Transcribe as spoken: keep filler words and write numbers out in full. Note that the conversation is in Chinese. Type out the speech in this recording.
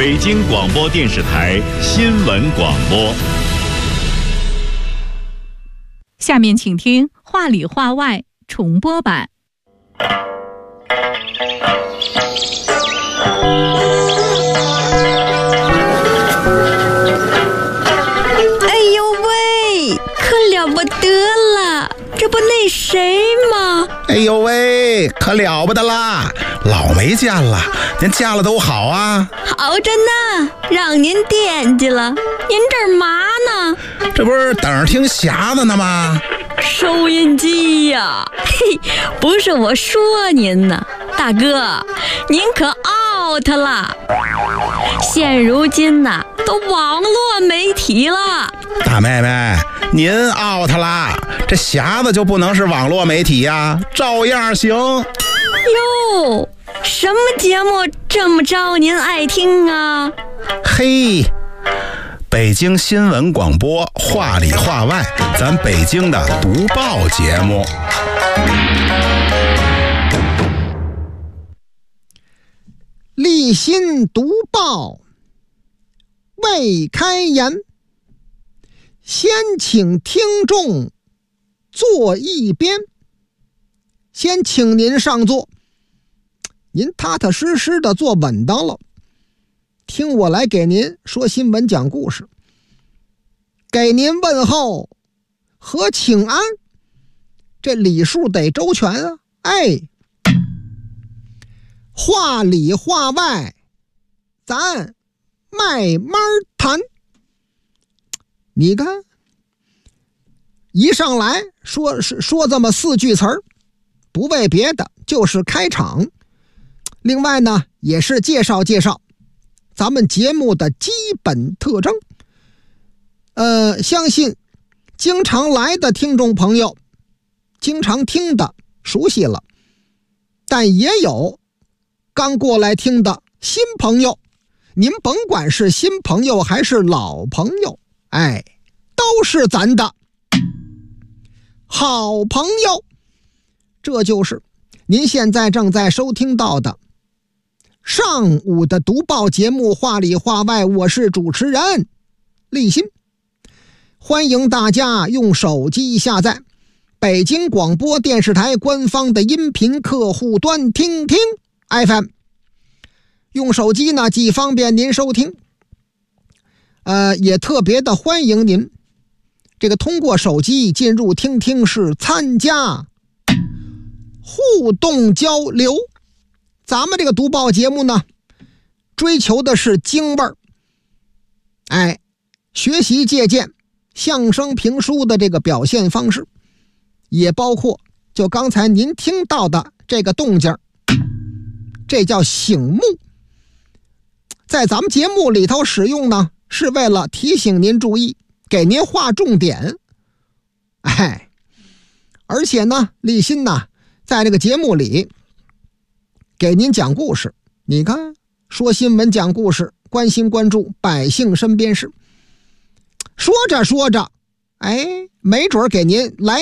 北京广播电视台新闻广播。 下面请听话里话外重播版。 哎呦喂，可了不得了，这不那谁吗？ 哎呦喂，可了不得啦，老没见了，您见了都好啊。 好着呢，让您惦记了。您这儿嘛呢？ 这不是等着听匣子呢吗？ 收音机呀，嘿，不是我说您呢，大哥，您可 out 了。现如今呐，都网络媒体了。 大妹妹，您 out 了，这匣子就不能是网络媒体呀，照样行。 哟，什么节目这么招您爱听啊？ 嘿，北京新闻广播话里话外，咱北京的读报节目。 立新读报未开言，先请听众坐一边，先请您上座，您踏踏实实的坐稳当了，听我来给您说新闻讲故事，给您问候和请安，这礼数得周全啊。哎，话里话外咱慢慢谈。你看一上来说说这么四句词儿，不为别的，就是开场。另外呢，也是介绍介绍咱们节目的基本特征。呃，相信经常来的听众朋友，经常听的熟悉了，但也有刚过来听的新朋友。您甭管是新朋友还是老朋友，哎，都是咱的好朋友。这就是您现在正在收听到的上午的读报节目话里话外，我是主持人立新。欢迎大家用手机下载北京广播电视台官方的音频客户端听听 F M， 用手机呢既方便您收听，呃，也特别的欢迎您这个通过手机进入听听室参加互动交流。咱们这个读报节目呢，追求的是京味儿，哎，学习借鉴相声评书的这个表现方式，也包括就刚才您听到的这个动静，这叫醒目。在咱们节目里头使用呢，是为了提醒您注意，给您划重点。哎，而且呢，立新呢，在这个节目里给您讲故事，你看说新闻讲故事，关心关注百姓身边事，说着说着，哎，没准给您来